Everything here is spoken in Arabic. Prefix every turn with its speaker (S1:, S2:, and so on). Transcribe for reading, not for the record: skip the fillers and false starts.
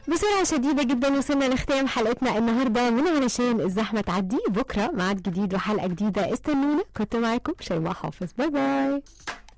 S1: بسرعة شديدة جدا وصلنا لختام حلقتنا النهاردة من علشان الزحمة تعدي. بكرة ميعاد جديد وحلقة جديدة، استنونا. كنت معاكم شيماء حافظ، باي باي.